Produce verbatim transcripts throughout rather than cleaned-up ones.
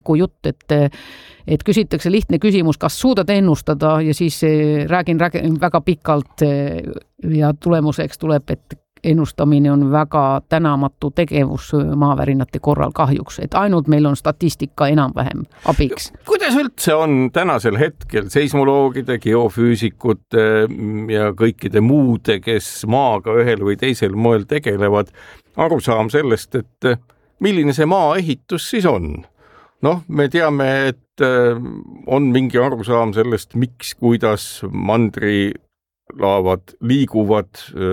kui jutt, et, et küsitakse lihtne küsimus, kas suudad ennustada ja siis räägin, räägin väga pikalt ja tulemuseks tuleb, et ennustamine on väga tänamatu tegevus maavärinate korral kahjuks, et ainult meil on statistika enam-vähem abiks. Kuidas üldse on tänasel hetkel seismoloogide, geofüüsikute ja kõikide muude, kes maaga ühel või teisel moel tegelevad, arusaam sellest, et milline see maaehitus siis on? Noh, me teame, et on mingi arusaam sellest, miks, kuidas mandrilaavad liiguvad,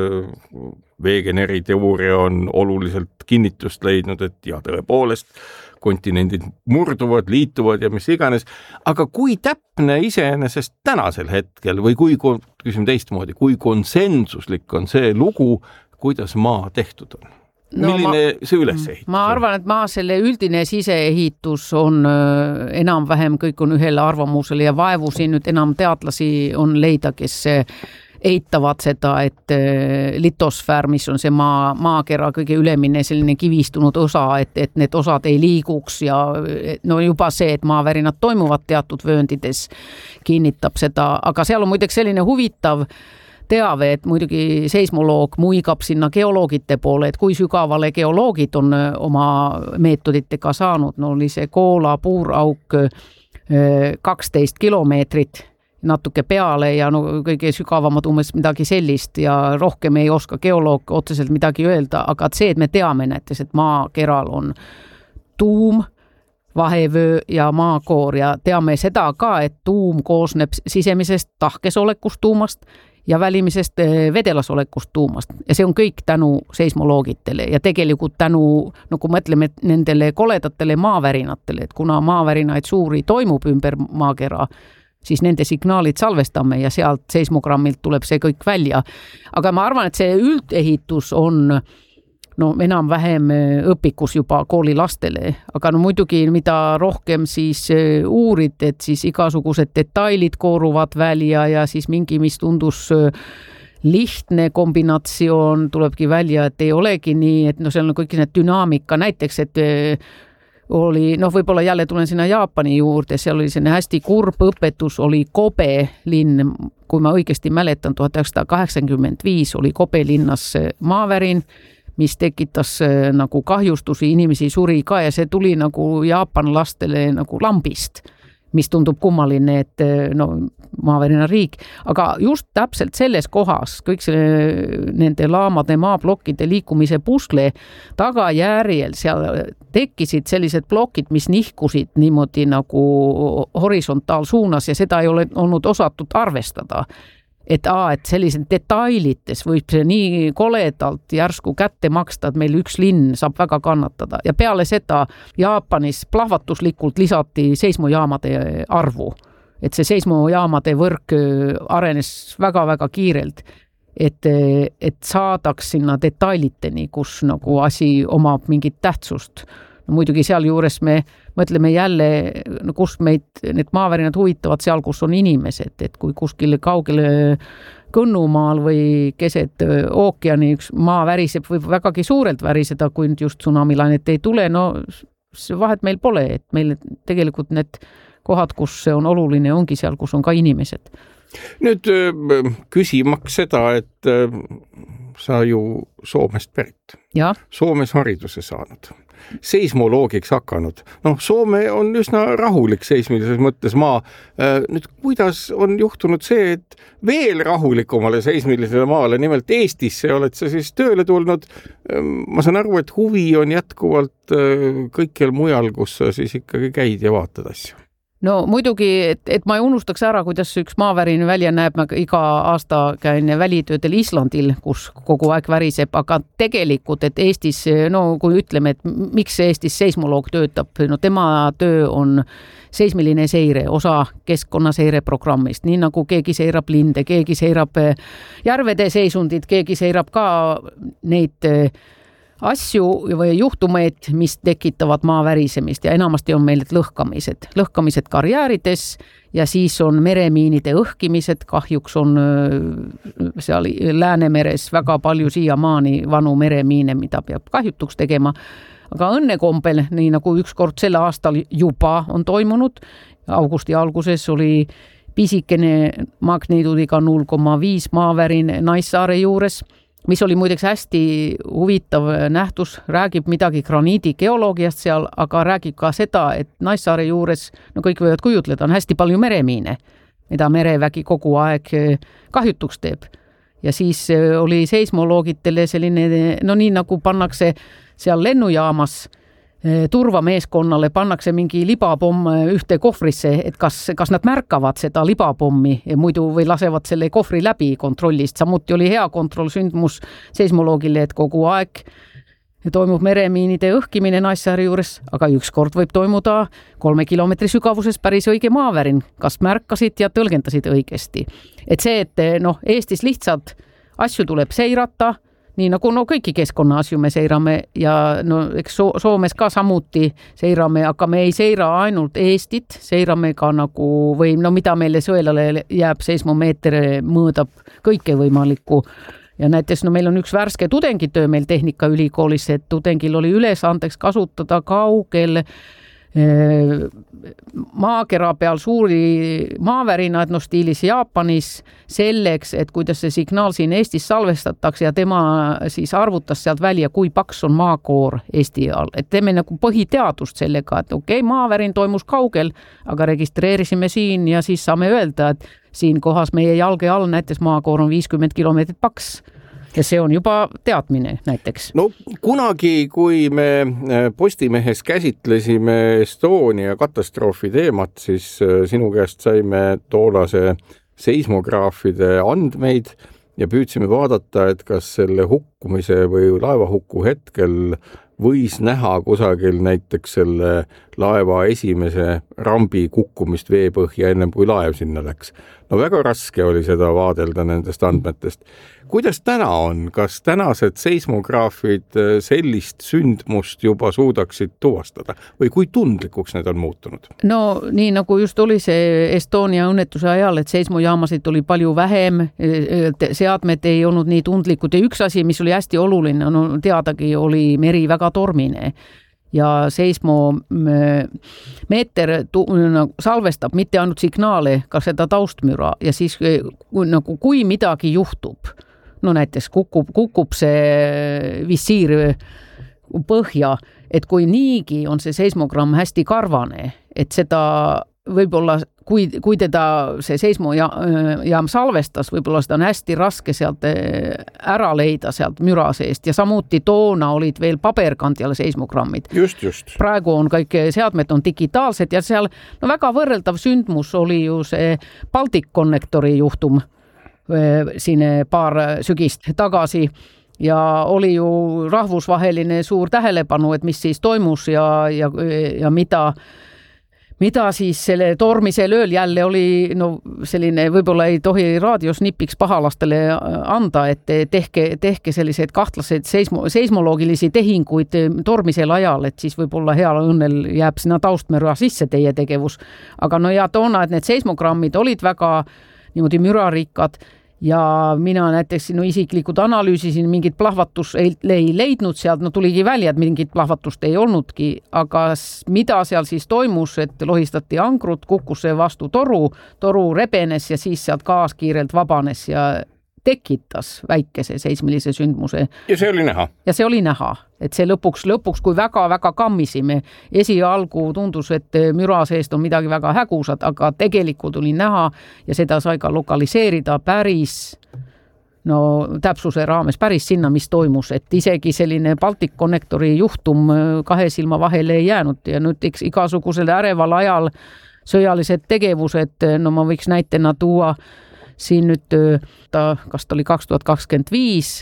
Wegeneri teooria on oluliselt kinnitust leidnud, et ja tõepoolest kontinendid murduvad, liituvad ja mis iganes. Aga kui täpne iseenesest tänasel hetkel või kui, küsime teistmoodi, kui konsensuslik on see lugu, kuidas maa tehtud on? No, milline ma, see ülesehitus? Ma arvan, et maa selle üldine siseehitus on enam-vähem, kõik on ühele arvamusele ja vaevusi nüüd enam teadlasi on leida, kes eitavad seda, et litosfäär, mis on see maa, maakera kõige ülemine selline kivistunud osa, et, et need osad ei liiguks ja no juba see, et maavärinad toimuvad teatud vööndides, kinnitab seda, aga seal on muideks selline huvitav teave, et muidugi seismoloog muigab sinna geoloogite poole, et kui sügavale geoloogid on oma meetoditega saanud, no oli see Koola puurauk kaksteist kilomeetrit, natuke peale ja no kõige sügavamad umbes midagi sellist ja rohkem ei oska geoloog otseselt midagi öelda, aga see, et me teame näiteks, et maakeral on tuum, vahevöö ja maakoor ja teame seda ka, et tuum koosneb sisemisest tahkesolekust tuumast ja välimisest vedelasolekust tuumast ja see on kõik tänu seismoloogitele ja tegelikult tänu, no kui mõtleme nendele koledatele maavärinatele, et kuna maavärinaid suuri toimub ümber maakera, siis nende signaalid salvestame ja sealt seismogrammilt tuleb see kõik välja. Aga ma arvan, et see üldehitus on no enam-vähem õpikus juba kooli lastele, aga no muidugi mida rohkem siis uurid, et siis igasugused detailid kooruvad välja ja siis mingi, mis tundus lihtne kombinatsioon tulebki välja, et ei olegi nii, et no seal on kõik need dünaamika, näiteks, et oli, noh võib-olla jälle tulen sinna Jaapani juurde, seal oli selline hästi kurb õpetus, oli Kobe linn, kui ma õigesti mäletan, tuhat üheksasada kaheksakümmend viis oli Kobe linnas maavärin, mis tekitas nagu kahjustusi, inimesi suri ka ja see tuli nagu jaapanlastele nagu lambist, mis tundub kummaline, et no maavärina riik, aga just täpselt selles kohas kõik selle, nende laamade maablokkide liikumise pusle tagajärjel seal tekkisid sellised plokid, mis nihkusid niimoodi nagu horisontaalsuunas ja seda ei ole olnud osatud arvestada. Et, aa, et sellised detailites võib see nii koledalt järsku kätte maksta, et meil üks linn saab väga kannatada. Ja peale seda Jaapanis plahvatuslikult lisati seismojaamade arvu. Et see seismojaamade võrk arenes väga-väga kiirelt, et, et saadaks sinna detailiteni, kus nagu asi omab mingit tähtsust. No, muidugi seal juures me mõtleme jälle, no, kus meid need maavärinad huvitavad seal, kus on inimesed, et kui kuskil kaugele Kõnnumaal või keset ookeani üks maa väriseb, võib vägagi suurelt väriseda, kui just tsunamilainet ei tule, no see vahet meil pole, et meil tegelikult need kohad, kus see on oluline, ongi seal, kus on ka inimesed. Nüüd küsimaks seda, et sa ju Soomest pärit. Ja. Soomes hariduse saanud. Seismoloogiks hakanud. Noh, Soome on üsna rahulik seismilises mõttes maa. Nüüd, kuidas on juhtunud see, et veel rahulikumale seismilisele maale, nimelt Eestisse oled sa siis tööle tulnud. Ma saan aru, et huvi on jätkuvalt kõikjal mujal, kus sa siis ikkagi käid ja vaatad asju. No muidugi, et, et ma ei unustaks ära, kuidas üks maavärin välja näeb, ma iga aasta käin välitöödel Islandil, kus kogu aeg väriseb, aga tegelikult, et Eestis, no kui ütleme, et miks Eestis seismoloog töötab, no tema töö on seismiline seire, osa keskkonnaseire programmist, nii nagu keegi seirab linde, keegi seirab järvede seisundid, keegi seirab ka neid asju või juhtumeid, mis tekitavad maa värisemist ja enamasti on meil lõhkamised. Lõhkamised karjäärides ja siis on meremiinide õhkimised. Kahjuks on seal Läänemeres väga palju siiamaani vanu meremiine, mida peab kahjutuks tegema. aga õnnekombel, nii nagu ükskord selle aastal juba on toimunud, augusti alguses oli pisikene magnituudiga null koma viis maavärin Naissaare juures, mis oli muideks hästi huvitav nähtus, räägib midagi graniidi geoloogiast seal, aga räägib ka seda, et Naissaare juures, no kõik võivad kujutleda, on hästi palju meremiine, mida merevägi kogu aeg kahjutuks teeb. Ja siis oli seismoloogitele selline, no nii nagu pannakse seal lennujaamas turvameeskonnale, pannakse mingi libapomm ühte kohvrisse, et kas, kas nad märkavad seda libapommi ja muidu või lasevad selle kohvri läbi kontrollist. Samuti oli hea kontroll sündmus seismoloogile, et kogu aeg toimub meremiinide õhkimine Naissaare juures, aga ükskord võib toimuda kolme kilomeetri sügavuses päris õige maavärin, kas märkasid ja tõlgendasid õigesti. Et see, et noh, Eestis lihtsalt asju tuleb seirata, nii nagu no kõiki keskkonna asju me seirame ja no eks so- Soomes ka samuti seirame, aga me ei seira ainult Eestit, seirame ka nagu või no mida meile sõelale jääb, seismomeeter mõõdab kõike võimalikku. Ja näiteks no meil on üks värske tudengitöö meil Tehnikaülikoolis, et tudengil oli ülesandeks kasutada kaugel maakera peal suuri maavärinaid, no stiilis Jaapanis, selleks, et kuidas see signaal siin Eestis salvestatakse ja tema siis arvutas sealt välja, kui paks on maakoor Eesti all. Et teeme nagu põhiteadust sellega, et okei, okay, maavärin toimus kaugel, aga registreerisime siin ja siis saame öelda, et siin kohas meie jalge all näiteks maakoor on viiskümmend kilomeetrit paks. Ja see on juba teadmine näiteks. No kunagi, kui me Postimehes käsitlesime Estonia katastroofi teemat, siis sinu käest saime toolase seismograafide andmeid ja püüdsime vaadata, et kas selle hukkumise või laevahukku hetkel võis näha kusagil näiteks selle laeva esimese rambi kukkumist veepõhja ennem kui laev sinna läks. No väga raske oli seda vaadelda nendest andmetest. Kuidas täna on? Kas tänased seismograafid sellist sündmust juba suudaksid tuvastada või kui tundlikuks need on muutunud? No nii nagu just oli see Estonia õnnetuse ajal, et seismojaamasid oli palju vähem, seadmed ei olnud nii tundlikud ja üks asi, mis oli hästi oluline, no teadagi oli meri väga tormine. Ja seismomeeter salvestab mitte ainult signaale, ka seda taustmüra ja siis nagu kui midagi juhtub, no näiteks kukub, kukub see visiir põhja, et kui niigi on see seismogramm hästi karvane, et seda võib-olla, kui, kui teda see seismojaam salvestas, võib-olla seda on hästi raske sealt ära leida sealt müra seest ja samuti toona olid veel paberkandjal seismogrammid. Just, just. Praegu on kõik seadmed on digitaalsed ja seal no väga võrreldav sündmus oli ju see Balticconnectori juhtum siin paar sügist tagasi ja oli ju rahvusvaheline suur tähelepanu, et mis siis toimus ja, ja, ja mida mida siis selle tormisel ööl jälle oli no selline, võib-olla ei tohi raadios nipiks pahalastele anda, et tehke, tehke sellised kahtlased seismo, seismoloogilisi tehinguid tormisel ajal, et siis võib-olla heal õnnel jääb sinna taustmüra sisse teie tegevus. Aga no ja toona, et need seismogrammid olid väga niimoodi mürarikkad ja mina näiteks no isiklikud analüüsisin, mingit plahvatus ei, ei leidnud sealt, no tuligi välja, et mingit plahvatust ei olnudki, aga mida seal siis toimus, et lohistati ankrut, kukkus see vastu toru, toru rebenes ja siis sealt kaaskiirelt vabanes ja tekitas väikese seismilise sündmuse. Ja see oli näha. Ja see oli näha, et see lõpuks, lõpuks kui väga-väga kammisime, esialgu tundus, et müra seest on midagi väga hägusat, aga tegelikult oli näha ja seda sai ka lokaliseerida päris no täpsuse raames päris sinna, mis toimus, et isegi selline Balticconnectori juhtum kahe silma vahele ei jäänud ja nüüd eks igasugusel äreval ajal sõjalised tegevused, no ma võiks näitena tuua siin nüüd, ta, kas ta oli kaks tuhat kakskümmend viis,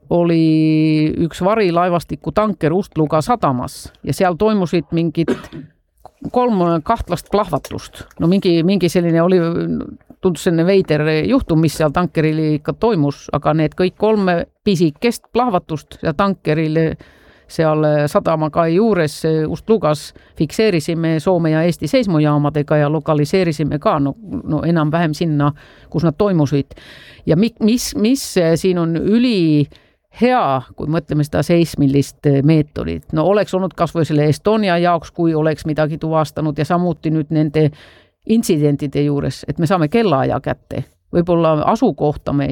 oli üks varilaevastiku tanker Ust-Luga sadamas ja seal toimusid mingid kolm kahtlast plahvatust. No mingi, mingi selline oli, tundus selline veider juhtum, mis seal tankeril ikka toimus, aga need kõik kolm pisikest plahvatust ja tankeril seal sadamakai juures Ust-Lugas fikseerisime Soome ja Eesti seismojaamadega ja lokaliseerisime ka no, no enam-vähem sinna, kus nad toimusid. Ja mis, mis siin on üli hea, kui mõtleme seda seismilist meetodit. No oleks olnud kas või selle Estonia jaoks, kui oleks midagi tuvastanud ja samuti nüüd nende intsidentide juures, et me saame kellaaja kätte. Võib-olla asukohta me